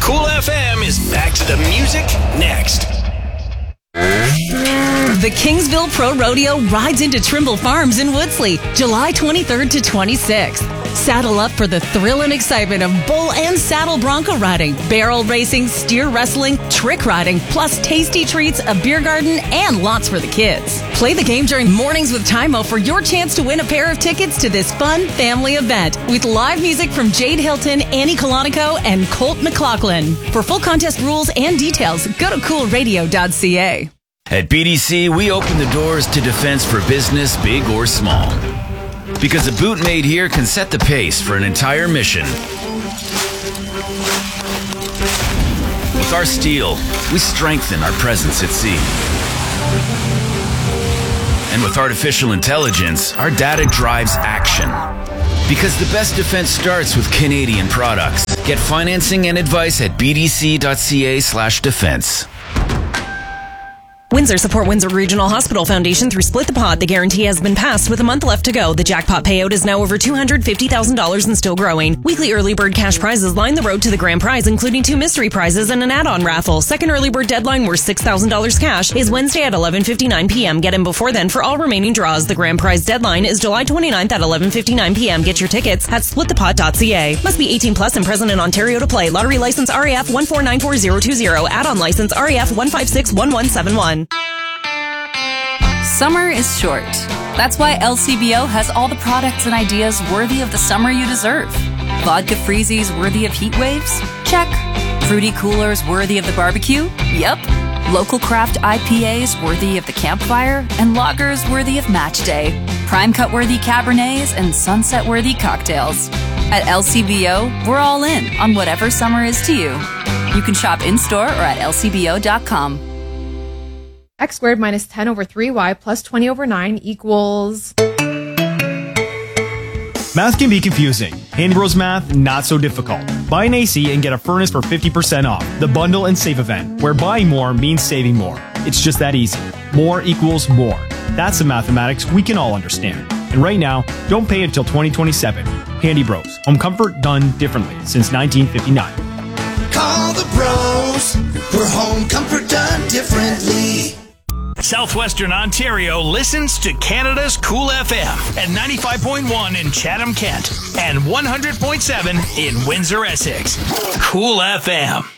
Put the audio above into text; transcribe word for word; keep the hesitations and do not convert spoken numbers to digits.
Cool F M is back to the music next. The Kingsville Pro Rodeo rides into Trimble Farms in Woodsley, July twenty-third to twenty-sixth. Saddle up for the thrill and excitement of bull and saddle bronco riding, barrel racing, steer wrestling, trick riding, plus tasty treats, a beer garden, and lots for the kids. Play the game during Mornings with Timo for your chance to win a pair of tickets to this fun family event with live music from Jade Hilton, Annie Colonico, and Colt McLaughlin. For full contest rules and details, go to cool radio dot c a. At B D C, we open the doors to defense for business, big or small. Because a boot made here can set the pace for an entire mission. With our steel, we strengthen our presence at sea. And with artificial intelligence, our data drives action. Because the best defense starts with Canadian products. Get financing and advice at b d c dot c a slash defense. Windsor support Windsor Regional Hospital Foundation through Split the Pot. The guarantee has been passed with a month left to go. The jackpot payout is now over two hundred fifty thousand dollars and still growing. Weekly early bird cash prizes line the road to the grand prize, including two mystery prizes and an add-on raffle. Second early bird deadline worth six thousand dollars cash is Wednesday at eleven fifty-nine p.m. Get in before then for all remaining draws. The grand prize deadline is July twenty-ninth at eleven fifty-nine p.m. Get your tickets at split the pot dot c a. Must be eighteen plus and present in Ontario to play. Lottery license R A F one four nine four zero two zero. Add-on license R A F one five six one one seven one. Summer is short. That's why L C B O has all the products and ideas worthy of the summer you deserve. Vodka freezies worthy of heat waves? Check. Fruity coolers worthy of the barbecue? Yep. Local craft I P As worthy of the campfire? And lagers worthy of match day. Prime cut worthy Cabernets and sunset worthy cocktails. At L C B O, we're all in on whatever summer is to you. You can shop in-store or at l c b o dot com. X squared minus ten over three y plus twenty over nine equals... Math can be confusing. Handy Bros Math, not so difficult. Buy an A C and get a furnace for fifty percent off. The Bundle and Save event, where buying more means saving more. It's just that easy. More equals more. That's the mathematics we can all understand. And right now, don't pay until twenty twenty-seven. Handy Bros. Home comfort done differently since nineteen fifty-nine. Call the bros for home comfort done differently. Southwestern Ontario listens to Canada's Cool F M at ninety-five point one in Chatham, Kent, and one hundred point seven in Windsor, Essex. Cool F M.